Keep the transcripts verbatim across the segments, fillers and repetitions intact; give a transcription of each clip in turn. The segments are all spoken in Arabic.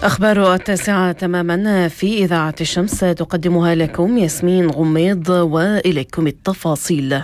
أخبار التاسعة تماما في إذاعة الشمس تقدمها لكم ياسمين غميض، وإليكم التفاصيل.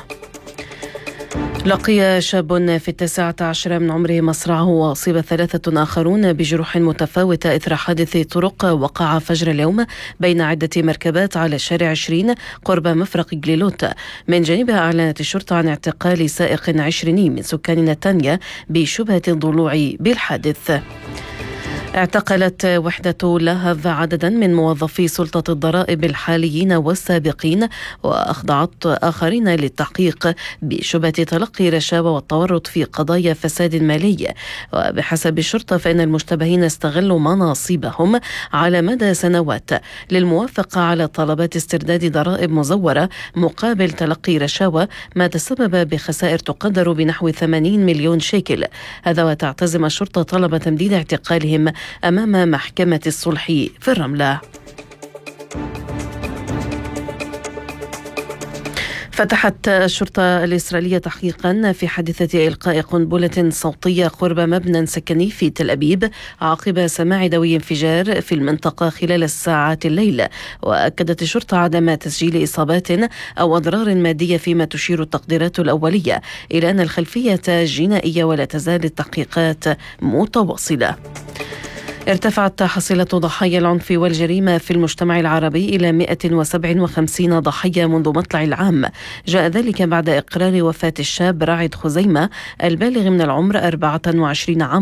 لقي شاب في التاسعة عشر من عمره مصرعه، وأصيب ثلاثة آخرون بجروح متفاوتة إثر حادث طرق وقع فجر اليوم بين عدة مركبات على شارع عشرين قرب مفرق جليلوت. من جانبها أعلنت الشرطة عن اعتقال سائق عشريني من سكان نتانيا بشبهة الضلوع بالحادث. اعتقلت وحدة لهف عددا من موظفي سلطة الضرائب الحاليين والسابقين، وأخضعت آخرين للتحقيق بشبهة تلقي رشاوى والتورط في قضايا فساد مالي. وبحسب الشرطة فإن المشتبهين استغلوا مناصبهم على مدى سنوات للموافقة على طلبات استرداد ضرائب مزورة مقابل تلقي رشاوى، ما تسبب بخسائر تقدر بنحو ثمانين مليون شيكل. هذا وتعتزم الشرطة طلب تمديد اعتقالهم أمام محكمة الصلح في الرملة. فتحت الشرطة الإسرائيلية تحقيقا في حادثة إلقاء قنبلة صوتية قرب مبنى سكني في تل أبيب عقب سماع دوي انفجار في المنطقة خلال ساعات الليل. وأكدت الشرطة عدم تسجيل إصابات أو أضرار مادية، فيما تشير التقديرات الأولية إلى أن الخلفية جنائية، ولا تزال التحقيقات متواصلة. ارتفعت حصيلة ضحايا العنف والجريمة في المجتمع العربي إلى مئة وسبعة وخمسين ضحية منذ مطلع العام. جاء ذلك بعد إقرار وفاة الشاب راعد خزيمة البالغ من العمر أربعة وعشرين عام